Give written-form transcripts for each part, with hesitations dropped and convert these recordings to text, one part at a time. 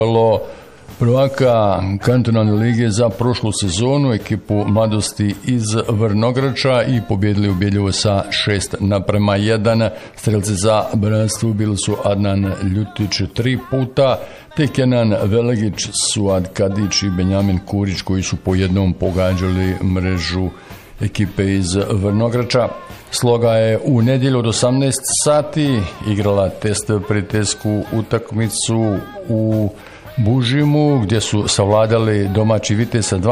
prvaka kantonalne lige za prošlu sezonu, ekipu Mladosti iz Vrnograča, i pobjedili ubjedljivo sa 6:1. Strelci za bratstvo bili su Adnan Ljutić 3 puta, te Kenan Velegić, Suad Kadić i Benjamin Kurić, koji su po jednom pogađali mrežu ekipe iz Vrnograča. Sloga je u nedjelju od 18 sati igrala test prijateljsku utakmicu u Bužimu, gdje su savladali domaći Vitez sa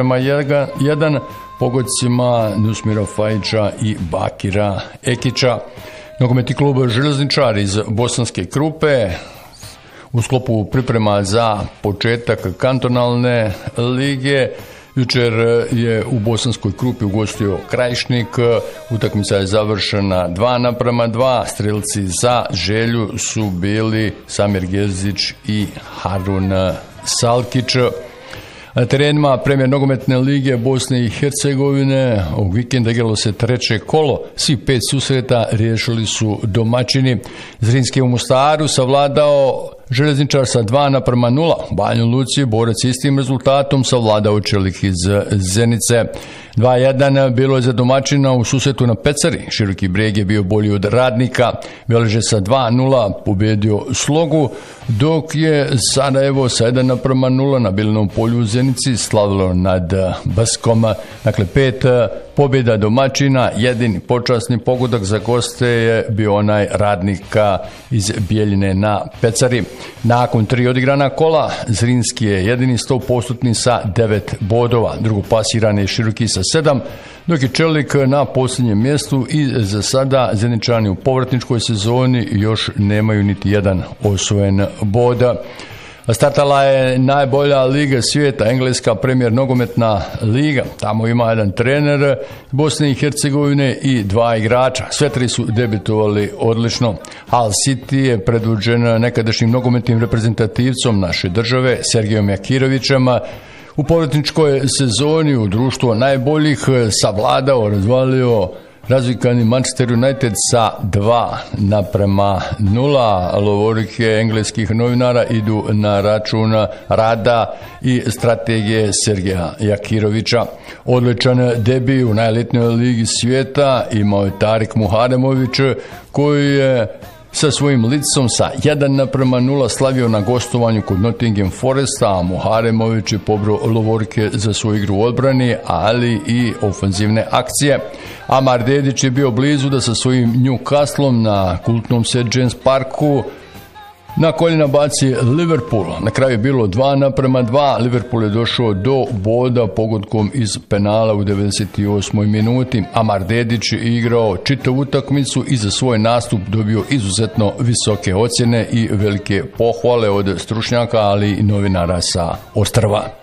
2:1 pogodcima Nusmira Fajića i Bakira Ekića. Nogometni klub Željezničar iz Bosanske Krupe u sklopu priprema za početak kantonalne lige jučer je u Bosanskoj Krupi ugostio Krajišnik. Utakmica je završena 2:2. Strelci za Želju su bili Samir Gezić i Harun Salkić. Na terenima Premijer nogometne lige Bosne i Hercegovine ovog vikenda igralo se treće kolo. Svi 5 susreta riješili su domaćini. Zrinski je u Mostaru savladao Željezničar sa 2:0. U Banju Luci borac istim rezultatom savladao Čelik iz Zenice. 2:1 bilo je za domaćina u susretu na Pecari. Široki Brijeg je bio bolji od Radnika. Veleže sa 2:0 pobjedio Slogu, dok je Sarajevo sa 1:0 na Bilinom polju u Zenici slavilo nad Baskom. Dakle, 5 pobjeda domaćina. Jedini počasni pogodak za goste je bio onaj Radnika iz Bijeljine na Pecari. Nakon 3 odigrana kola, Zrinski je jedini 100% sa 9 bodova. Drugopasiran je Široki sa 7, dok je Čelik na posljednjem mjestu i za sada Zeničani u povratničkoj sezoni još nemaju niti jedan osvojen bod. Startala je najbolja liga svijeta, engleska Premijer nogometna liga. Tamo ima jedan trener Bosne i Hercegovine i 2 igrača. Sve 3 su debitovali odlično. Hull City je predvođen nekadašnjim nogometnim reprezentativcom naše države, Sergejom Jakirovićem. U povratničkoj sezoni u društvo najboljih savladao, razvalio razvikani Manchester United sa 2:0. Lovorike engleskih novinara idu na račun rada i strategije Sergeja Jakirovića. Odličan debi u najelitnijoj ligi svijeta imao je Tarik Muharemović, koji je sa svojim Licom sa 1:0 slavio na gostovanju kod Nottingham Foresta, a Muharemović je pobrao Lovorike za svoju igru u odbrani, ali i ofenzivne akcije. Amar Dedić je bio blizu da sa svojim Newcastlom na kultnom St. James Parku na koljena baci Liverpool. Na kraju je bilo 2:2. Liverpool je došao do boda pogodkom iz penala u 98. minuti. Amar Dedić je igrao čitavu utakmicu i za svoj nastup dobio izuzetno visoke ocjene i velike pohvale od stručnjaka, ali i novinara sa ostrva.